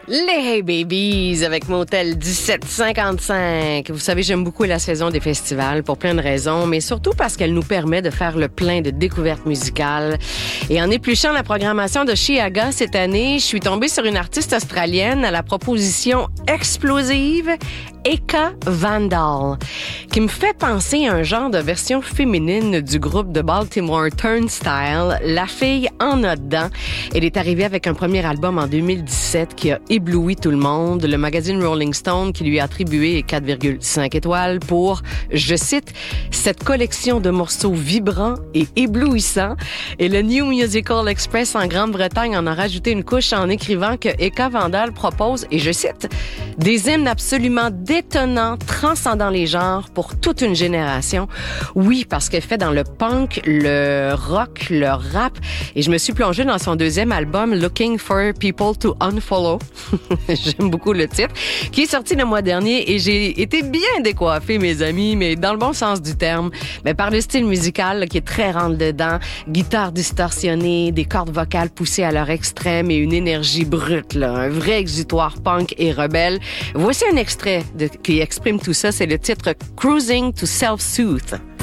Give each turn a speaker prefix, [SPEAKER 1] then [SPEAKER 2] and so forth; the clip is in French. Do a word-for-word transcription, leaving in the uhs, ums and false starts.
[SPEAKER 1] Les Hey Babies avec Motel dix-sept cinquante-cinq. Vous savez, j'aime beaucoup la saison des festivals pour plein de raisons, mais surtout parce qu'elle nous permet de faire le plein de découvertes musicales. Et en épluchant la programmation de Chiaga cette année, je suis tombée sur une artiste australienne à la proposition explosive, Eka Vandal, qui me fait penser à un genre de version féminine du groupe de Baltimore Turnstile, La fille en a dedans. Elle est arrivée avec un premier album en deux mille dix-sept qui a ébloui tout le monde. Le magazine Rolling Stone qui lui a attribué quatre virgule cinq étoiles pour, je cite, cette collection de morceaux vibrants et éblouissants. Et le New Musical Express en Grande-Bretagne en a rajouté une couche en écrivant que Eka Vandal propose, et je cite, des hymnes absolument détonnants, transcendant les genres pour toute une génération. Oui, parce qu'elle fait dans le punk, le rock, le rap. Et je me suis plongée dans son deuxième album, Looking for People to Unfollow. J'aime beaucoup le titre, qui est sorti le mois dernier et j'ai été bien décoiffée, mes amis, mais dans le bon sens du terme, mais par le style musical là, qui est très rentre-dedans, guitare distorsionnée, des cordes vocales poussées à leur extrême et une énergie brute, là, un vrai exutoire punk et rebelle. Voici un extrait de, qui exprime tout ça, c'est le titre Cruising to Self-Soothe.